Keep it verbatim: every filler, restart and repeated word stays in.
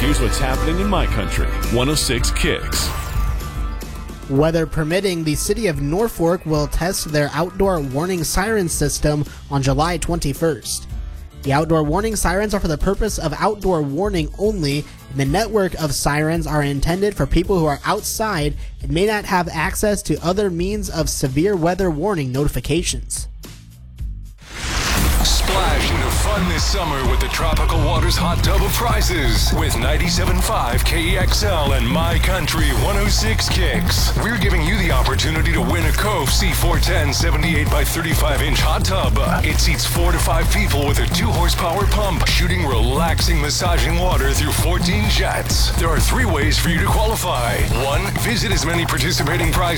Here's what's happening in my country. one oh six Kicks. Weather permitting, the city of Norfolk will test their outdoor warning siren system on July twenty-first. The outdoor warning sirens are for the purpose of outdoor warning only, and the network of sirens are intended for people who are outside and may not have access to other means of severe weather warning notifications. Splash into fun this summer with the Tropical Waters Hot Tub of Prizes with ninety-seven point five K E X L and My Country one oh six Kicks. We're giving you the opportunity to win a Cove C four ten seventy-eight by thirty-five inch hot tub. It seats four to five people with a two horsepower pump, shooting relaxing, massaging water through fourteen jets. There are three ways for you to qualify. One, visit as many participating prizes